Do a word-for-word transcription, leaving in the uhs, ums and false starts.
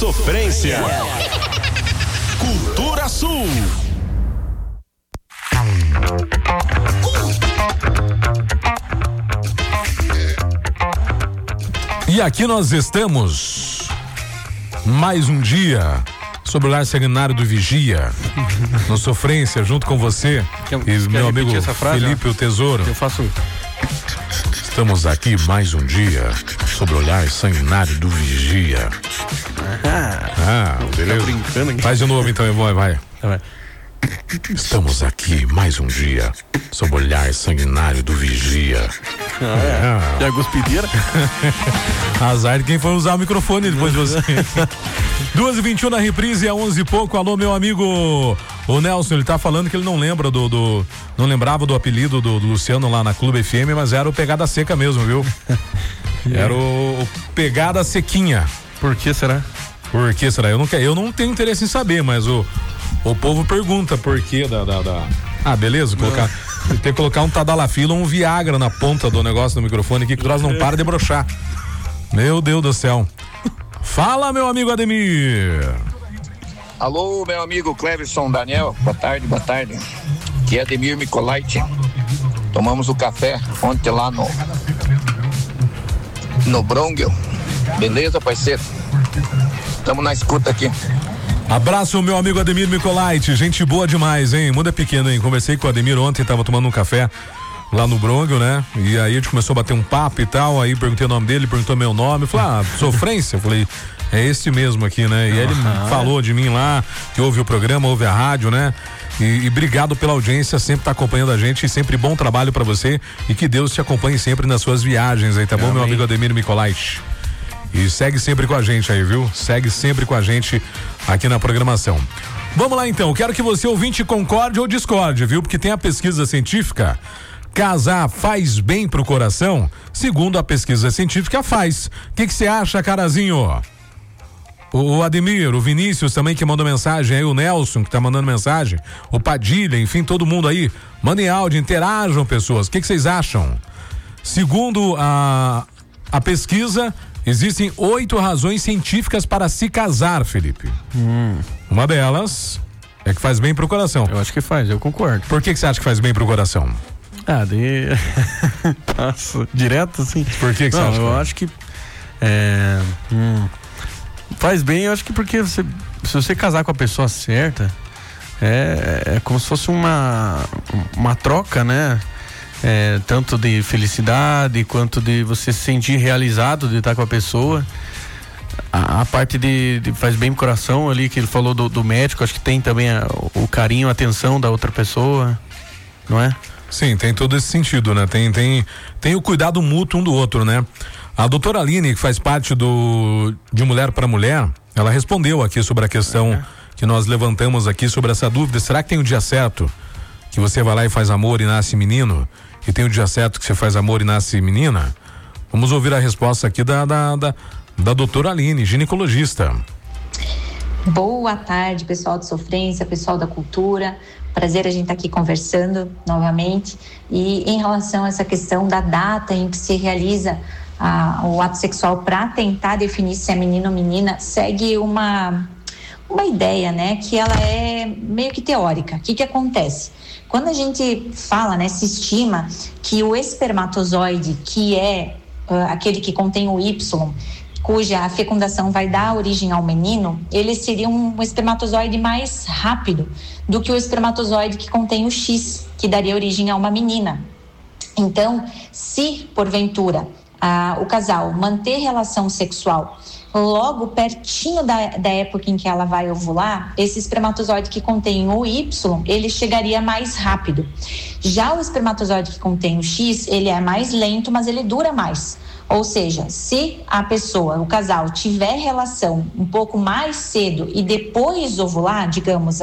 sofrência. Cultura Sul. E aqui nós estamos, mais um dia, sobre o lar seminário do Vigia, no Sofrência, junto com você Quer, e meu amigo frase, Felipe ó? o Tesouro. Eu faço. Estamos aqui mais um dia, sobre o olhar sanguinário do Vigia. Ah, beleza? Tá brincando aqui. Faz de novo então, vai, vai. Vai. Estamos aqui mais um dia, sob o olhar sanguinário do Vigia. Ah, é. E a guspideira? Azar de quem foi usar o microfone depois de você. duas e vinte e um na reprise, é onze e pouco. Alô, meu amigo, o Nelson, ele tá falando que ele não lembra do, do não lembrava do apelido do, do Luciano lá na Clube F M, mas era o Pegada Seca mesmo, viu? Era o, o Pegada Sequinha. Por que será? Por que será? Eu não, quero, eu não tenho interesse em saber, mas o, o povo pergunta por que da, da, da... Ah, beleza, colocar, tem que colocar um Tadalafila ou um Viagra na ponta do negócio do microfone aqui, que o troço não para de broxar. Meu Deus do céu. Fala, meu amigo Ademir. Alô, meu amigo Cleverson Daniel, boa tarde, boa tarde. Aqui é Ademir Micolaiti. Tomamos o café ontem lá no no Brongel. Beleza, parceiro? Estamos na escuta aqui. Abraço, meu amigo Ademir Micolaiti, gente boa demais, hein? Mundo é pequeno, hein? Conversei com o Ademir ontem, tava tomando um café lá no Brongel, né? E aí a gente começou a bater um papo e tal, aí perguntei o nome dele, perguntou meu nome, falei, ah, Sofrência? Eu falei, é esse mesmo aqui, né? E aí ele Uhum. falou de mim lá, que ouve o programa, ouve a rádio, né? E, e obrigado pela audiência, sempre tá acompanhando a gente, e sempre bom trabalho pra você, e que Deus te acompanhe sempre nas suas viagens aí, tá bom, Amém. meu amigo Ademir Micolaiti? E segue sempre com a gente aí, viu? Segue sempre com a gente aqui na programação. Vamos lá então, quero que você ouvinte concorde ou discorde, viu? Porque tem a pesquisa científica, casar faz bem pro coração? Segundo a pesquisa científica, faz. O que que você acha, carazinho? O, o Ademir, o Vinícius também que mandou mensagem aí, o Nelson que tá mandando mensagem, o Padilha, enfim, todo mundo aí, mandem áudio, interajam pessoas, o que que vocês acham? Segundo a, a pesquisa, existem oito razões científicas para se casar, Felipe. Hum. Uma delas é que faz bem pro coração. Eu acho que faz, eu concordo. Por que que você acha que faz bem pro coração? Ah, de... Nossa, direto assim. Por que que você Não, acha? eu acho que é, hum, faz bem, eu acho que porque você, se você casar com a pessoa certa, é, é como se fosse uma uma troca, né? É, tanto de felicidade quanto de você se sentir realizado de estar com a pessoa. A, a parte de, de faz bem pro coração ali, que ele falou do, do médico, acho que tem também a, o carinho, a atenção da outra pessoa, não é? Sim, tem todo esse sentido, né? Tem, tem, tem o cuidado mútuo um do outro, né? A doutora Aline, que faz parte do de Mulher para Mulher, ela respondeu aqui sobre a questão é. que nós levantamos aqui sobre essa dúvida. Será que tem o dia certo que você vai lá e faz amor e nasce menino? E tem o dia certo que você faz amor e nasce menina? Vamos ouvir a resposta aqui da, da, da, da doutora Aline, ginecologista. Boa tarde, pessoal de Sofrência, pessoal da Cultura. Prazer a gente estar aqui conversando novamente. E em relação a essa questão da data em que se realiza a, o ato sexual para tentar definir se é menino ou menina, segue uma, uma ideia, né? Que ela é meio que teórica. O que que acontece? Quando a gente fala, né, se estima que o espermatozoide, que é uh, aquele que contém o Y, cuja fecundação vai dar origem ao menino, ele seria um espermatozoide mais rápido do que o espermatozoide que contém o X, que daria origem a uma menina. Então, se porventura ah, o casal manter relação sexual logo pertinho da, da época em que ela vai ovular, esse espermatozoide que contém o Y, ele chegaria mais rápido. Já o espermatozoide que contém o X, ele é mais lento, mas ele dura mais. Ou seja, se a pessoa, o casal, tiver relação um pouco mais cedo e depois ovular, digamos,